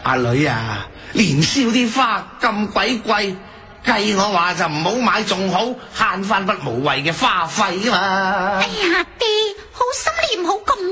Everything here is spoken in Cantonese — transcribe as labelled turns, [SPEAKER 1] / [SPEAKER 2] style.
[SPEAKER 1] 阿女啊，年宵啲花咁鬼貴，計我話就唔好買仲好，慳翻筆無謂嘅花費啊嘛。
[SPEAKER 2] 哎呀，爹，好心你唔好咁